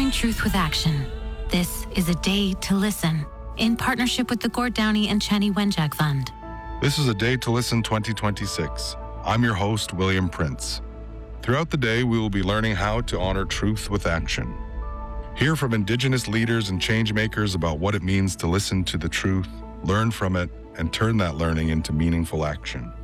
Honoring Truth with Action. This is a day to listen, in partnership with the Gord Downey and Chenny Wenjack Fund. This is A Day to Listen 2026. I'm your host, William Prince. Throughout the day, we will be learning how to honor truth with action. Hear from Indigenous leaders and change makers about what it means to listen to the truth, learn from it, and turn that learning into meaningful action.